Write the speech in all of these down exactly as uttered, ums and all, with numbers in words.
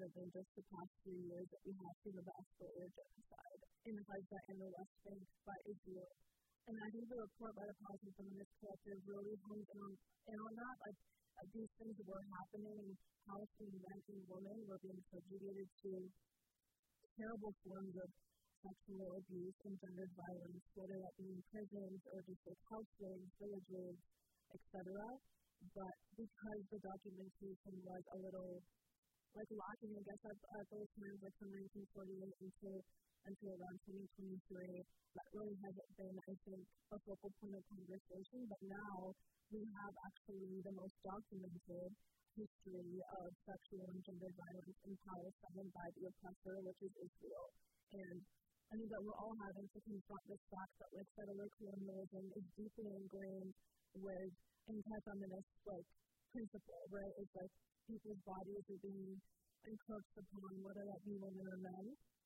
than just the past few years that we have seen of the escalated genocide in Gaza and the West Bank by Israel. And I think the report by the Palestinian Feminist Collective really hones in on, in on that. Like, uh, these things were happening, and Palestinian men and women were being subjugated to terrible forms of sexual abuse and gendered violence, whether that be in prisons or just like house slaves, villages, et cetera. But because the documentation was a little like lacking, I guess, at, at those times, like from nineteen forty-eight until until around twenty twenty-three, that really hasn't been, I think, a focal point of conversation. But now we have actually the most documented history of sexual and gender violence in Palestine by the oppressor, which is Israel. And I think that we're all having to confront this fact that, like, settler colonialism is deeply ingrained with anti-feminist, like, principle, right? It's like people's bodies are being encroached upon, whether that be women or men.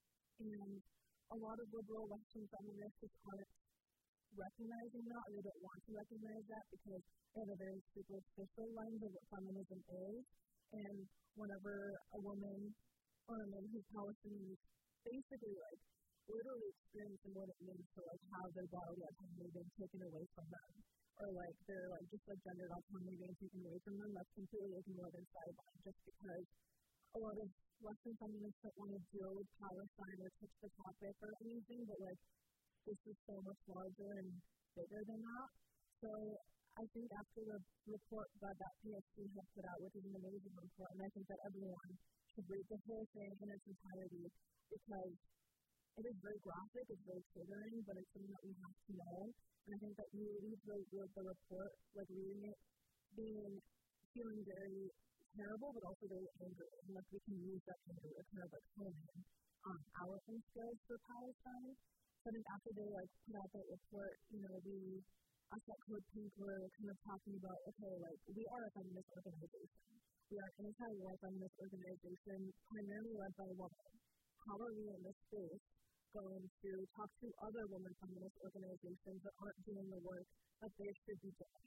And a lot of liberal Western feminists aren't recognizing that, or they don't want to recognize that because they have a very superficial lens of what feminism is. And whenever a woman or a man who's Palestinian basically, like, literally experiencing what it means to, like, have their bodily autonomy being taken away from them, or, like, their, like, just, like, gendered autonomy being taken away from them, that's completely ignored and sidelined just because a lot of Western feminists don't want to deal with Palestine or touch the topic or anything, but, like, this is so much larger and bigger than that. So I think after the report that that P S C has put out, which is an amazing report, and I think that everyone should read the whole thing in its entirety because it is very graphic, it's very triggering, but it's something that we have to know. And I think that you leave the, the, the report, like reading it, being, feeling very terrible, but also very angry. And like we can use that anger to kind of like hone in um, our own skills for Palestine. So I think after they like put out that report, you know, we, us at Code Pink were kind of talking about, okay, like we are a feminist organization. We are an anti-war feminist organization, primarily led by women. How are we in this space going to talk to other women feminist organizations that aren't doing the work that they should be doing?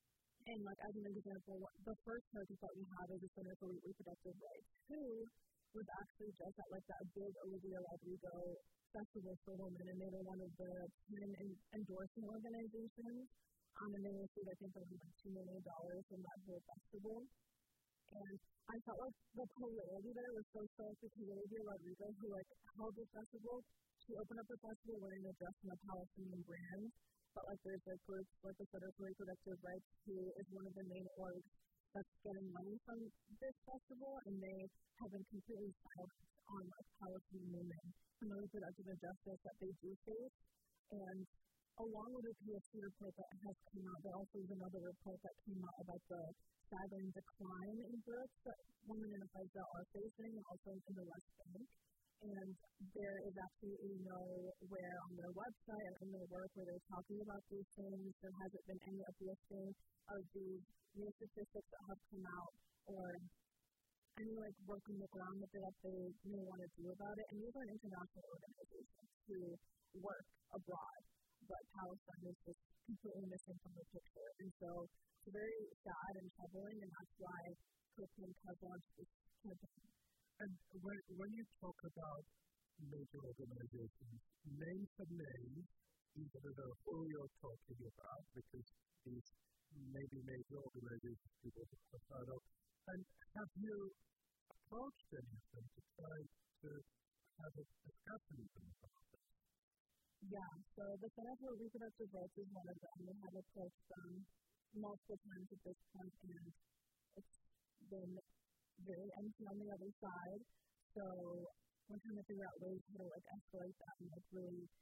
And like as an example, the first project that we have is the Center for Reproductive Rights, who was actually just at like that big Olivia Rodrigo festival for women, and they were one of the ten endorsing organizations, um, and they received I think around like two million dollars from that whole festival. And I felt like the polarity there was so stark because Olivia Rodrigo, who like held the festival, she opened up the festival wearing a dress from a Palestinian brand. But like there's like groups like the Center for Reproductive Rights, who is one of the main orgs that's getting money from this festival, and they have been completely silent on like Palestinian women and the reproductive injustice that they do face. And along with the P S C report that has come out, there also is another report that came out about the staggering decline in births that women in Gaza are facing, and also in the West Bank. And there is absolutely nowhere on their website or in their work where they're talking about these things. There hasn't been any uplifting of these new statistics that have come out, or any like work on the ground that they, that they may want to do about it. And these are international organizations who work abroad, but Palestine is just completely missing from the picture. And so it's very sad and troubling, and that's why Kirkland has launched this campaign. And when, when you talk about major organizations, name some names, either of who you're talking about, because these may be major organizations people have heard of, and have you approached any of them to try to have a discussion with them about this? Yeah, so the Center for Reproductive Rights is one of them. We have approached them multiple times at this point, and it's been very empty on the other side. So we're trying to figure out ways how to like escalate that and like really